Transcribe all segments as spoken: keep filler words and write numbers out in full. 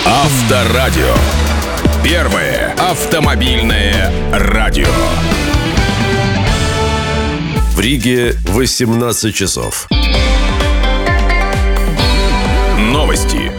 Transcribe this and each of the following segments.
Авторадио. Первое автомобильное радио. В Риге восемнадцать часов. Новости.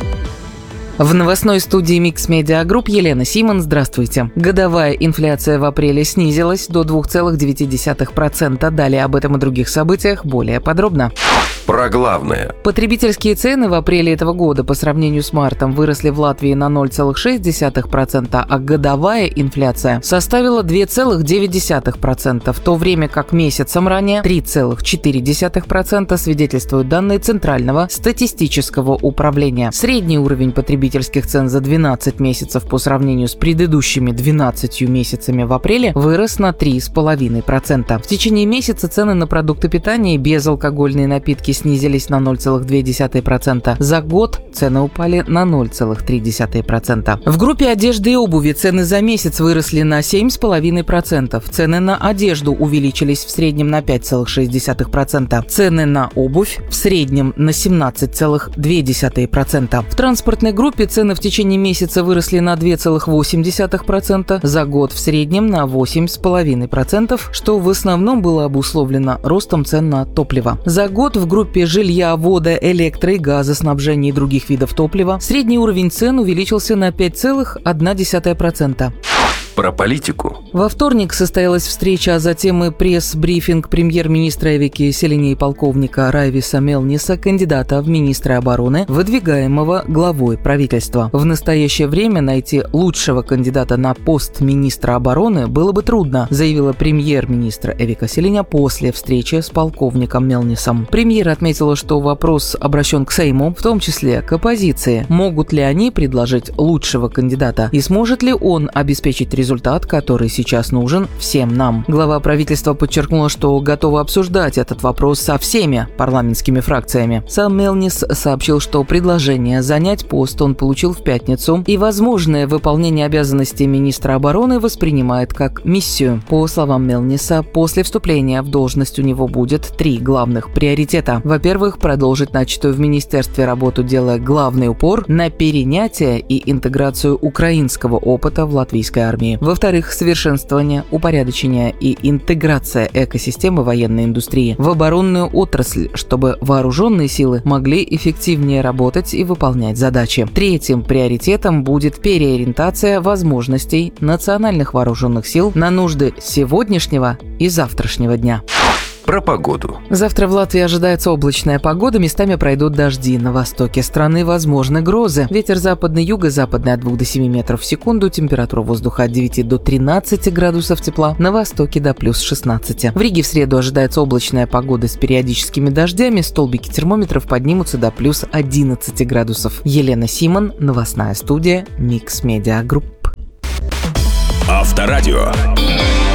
В новостной студии Mix Media Group Елена Симон. Здравствуйте. Годовая инфляция в апреле снизилась до два целых девять десятых процента. Далее об этом и других событиях более подробно. Про главное. Потребительские цены в апреле этого года по сравнению с мартом выросли в Латвии на ноль целых шесть десятых процента, а годовая инфляция составила два целых девять десятых процента, в то время как месяцем ранее три целых четыре десятых процента, свидетельствуют данные Центрального статистического управления. Средний уровень потребительских цен за двенадцать месяцев по сравнению с предыдущими двенадцатью месяцами в апреле вырос на три целых пять десятых процента. В течение месяца цены на продукты питания и безалкогольные напитки снизились на ноль целых два десятых процента. За год цены упали на ноль целых три десятых процента. В группе одежды и обуви цены за месяц выросли на семь целых пять десятых процента. Цены на одежду увеличились в среднем на пять целых шесть десятых процента. Цены на обувь в среднем на семнадцать целых два десятых процента. В транспортной группе цены в течение месяца выросли на два целых восемь десятых процента. За год в среднем на восемь целых пять десятых процента, что в основном было обусловлено ростом цен на топливо. За год в группе В группе жилья, вода, электро- и газоснабжения и других видов топлива средний уровень цен увеличился на пять целых одна десятая процента. Про политику. Во вторник состоялась встреча, а затем и пресс-брифинг премьер-министра Эвики Селиня и полковника Райвиса Мелниса, кандидата в министры обороны, выдвигаемого главой правительства. В настоящее время найти лучшего кандидата на пост министра обороны было бы трудно, заявила премьер-министр Эвика Селиня после встречи с полковником Мелнисом. Премьер отметила, что вопрос обращен к Сейму, в том числе к оппозиции. Могут ли они предложить лучшего кандидата и сможет ли он обеспечить результат? результат, который сейчас нужен всем нам. Глава правительства подчеркнула, что готова обсуждать этот вопрос со всеми парламентскими фракциями. Сам Мелнис сообщил, что предложение занять пост он получил в пятницу, и возможное выполнение обязанностей министра обороны воспринимает как миссию. По словам Мелниса, после вступления в должность у него будет три главных приоритета. Во-первых, продолжить начатую в министерстве работу, делая главный упор на перенятие и интеграцию украинского опыта в латвийской армии. Во-вторых, совершенствование, упорядочение и интеграция экосистемы военной индустрии в оборонную отрасль, чтобы вооруженные силы могли эффективнее работать и выполнять задачи. Третьим приоритетом будет переориентация возможностей национальных вооруженных сил на нужды сегодняшнего и завтрашнего дня. Про погоду. Завтра в Латвии ожидается облачная погода, местами пройдут дожди. На востоке страны возможны грозы. Ветер западный, юго-западный от двух до семи метров в секунду. Температура воздуха от девяти до тринадцати градусов тепла. На востоке до плюс шестнадцати. В Риге в среду ожидается облачная погода с периодическими дождями. Столбики термометров поднимутся до плюс одиннадцати градусов. Елена Симон, новостная студия Mix Media Group. Авторадио.